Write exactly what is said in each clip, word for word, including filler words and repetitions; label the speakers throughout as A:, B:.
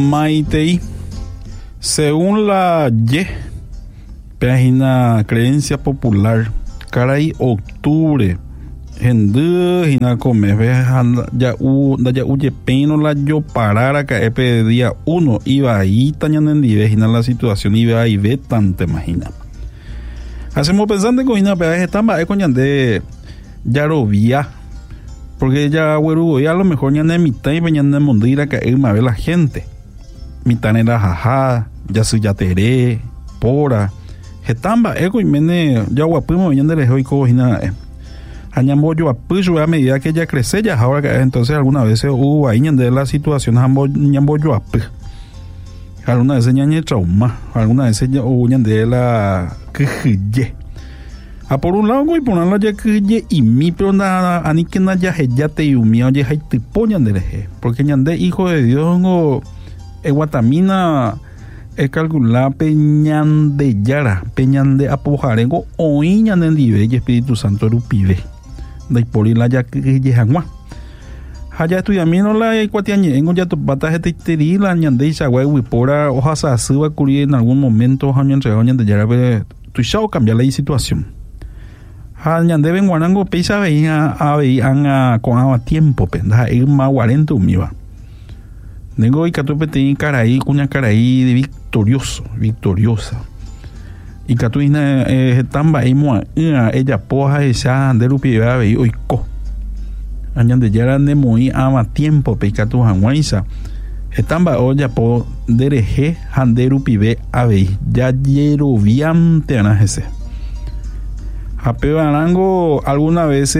A: Maitei, según la Y, página creencia popular, caray octubre, hendu hina come, ya u ya uye peno la yo parara que epe día uno iba ahí tañan dive hina la situación iba ahí ve tante imagina. Hacemos pensando que hina peaje tamba e coñande ya robia, porque ya güeru a lo mejor ya ne mitad y veñan de mondira que irma ve la gente. Mitad era jaja, ya su ya tere, pora. Hetamba ego y mene ya guapimo venían de lejos y cojina añambo yo apuyo a medida que ya crece ya ahora que entonces algunas veces hubo ahí de la situación ambo ñambo yo apu algunas veces ñañe trauma algunas veces hubo de la que a por un lado y por un lado ya que y mi pero nada ani que na ya ya te y mi oye hay tipo ñande leje porque ñande hijo de Dios o e guatamina es calcular peñan de yara, peñan de apojarengo o iñan en dive y Espíritu Santo erupive. De por la ya que yejangua. Haya estudiamino la ecuatiañe, en ya tu pata de tiri la ñande y sagüe wipora hoja sa suba curi en algún momento hañan entre hañan de yara ve tu chao cambiar la situación. Hañan de guanango peisa veía a veían con agua tiempo penda ir más cuarenta umiva. Tengo y catu peti caraí, cuña caraí de victorioso, victoriosa. Y catu ina eh tamba y moa ella poja esa de rupiva ve hoy co. Añan de yara de moi ama tiempo pe catu hanwaisa. Estamba olla po dereje handeru pibe ave ya yero viante anajese. Ape barango alguna vez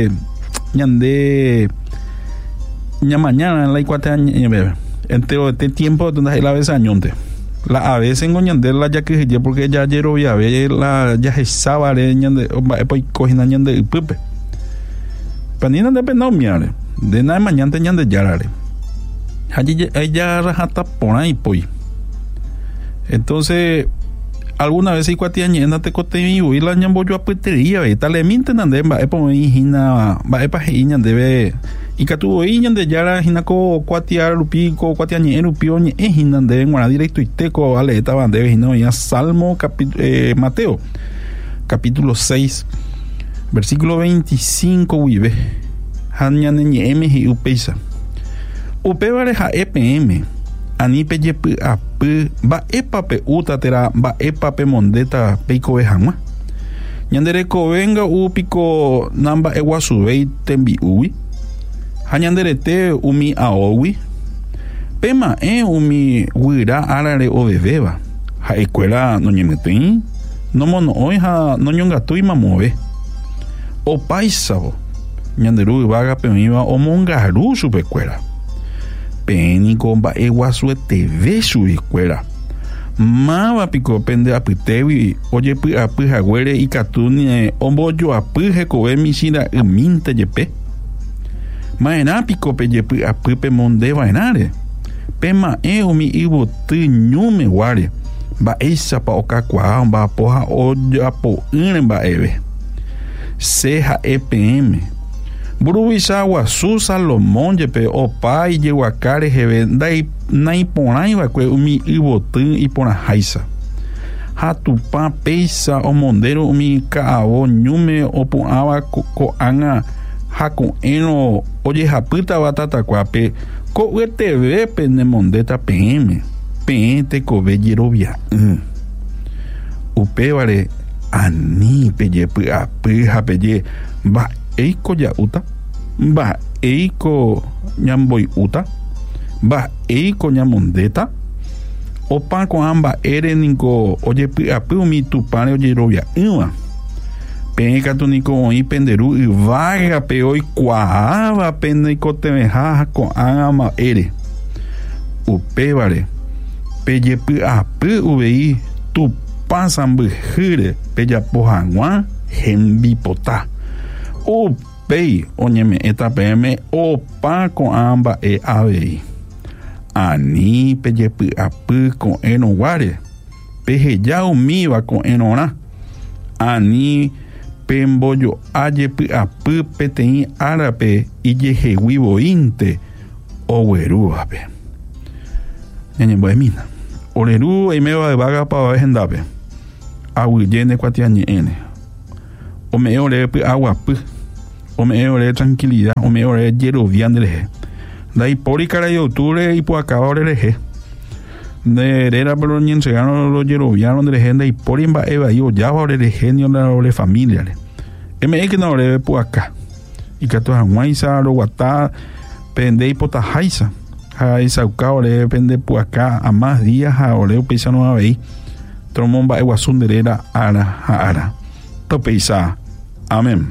A: ñande ña mañana en la iguate bebé entero este tiempo donde la vez añonte la a veces en goñande la ya que ya porque ya ayer ya ve la ya estaba ñande pues cogina ñande pupe panina de penao miare de nada mañana ñande yarare allí ella rajata por ahí pues entonces alguna vez iguate añenda te cote y la ñambo yo apetería ve tal le minten ande va e po hina va e pa hiñan debe y que tuvo iñan de yara hinako cuatia rupico cuatia ñe rupio ñe hinan de guana directo y teco ale estaban de hino ya Salmo capítulo eh, Mateo capítulo seis versículo veinticinco vive hañan ñe m y upeisa upe vareja epm ani pe yep ap ba epape utatera ba epape mondeta peiko vejama ñandere ko venga upiko namba eguasubei tembi uwi hañanderete umi aowi pema e umi wira arare oveveva ha escuela no ñemetei no mono hoy ha no ñongatui mamove o paisavo ñanderu vaga pemiva o mongaru super escuela peni comba eguasu tv su escuela mava pico pende apitewi oye pi api hagüere y katuni ombo yo api hekove misira minte yepe maena pico pe yepi api pe monde vainare pema e umi ibo tu nyume ware ba esa pa okakwa ba poha oja po ine ba eve seja epm Buruisa Guasu Salomón yepe opa y yeguacare jeve dai nai ponai va kwe umi ibotun y pona haisa hatupa peisa o mondero umi kaabo nyume opu ava ko anga haku eno oye haputa batata kwape ko weteve pene mondeta pm pente ko veyerovia upe vale ani peye pu apu hapeye ba eiko ya uta ba eiko ñamboi uta ba eiko ñamondeta opa ko amba ere ninko oye pu apu mi tupane oye rovia iwa pe katuniko oi penderu y vaga pe oi kwaava pende kotemeha ko ama ere upe vale peye pu apu uvei tupa sambuhire peya pohangwa hembipota o pei oñeme eta pm opa con amba e ave ani peye pu apu con eno guare peje ya umiva con enona ani pemboyo aye pu apu petei arape y yeje wivo inte o weruape ñañembo'emína oreru eimeva devagapa hendápe aguiyéne kuatiañe'ẽne ome'ẽ ore py'aguapy ome'ẽ ore tranquilidad ome'ẽ ore jerovia nderehe ndaipóri karai octubre ipu'akáva orerehe nderéra pero ñenchegaron rojeroviáro nderehe ndaipóri mba'e vai ojáva orerehe ni ore familiare eme'ẽkena ore pu'aka ikatu hag̃uáicha roguata pende ipotaháicha ha isauka ore pende pu'aka a más días ha ore upéichano avei tromomba'e guasu nderéra ára ha ára topeicha. Amén.